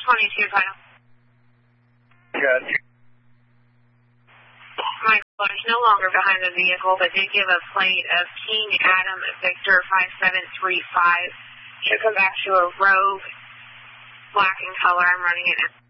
22 final. Gotcha. Michael is no longer behind the vehicle, but did give a plate of King Adam Victor 5735. Should come back to a Rogue, black in color. I'm running it now.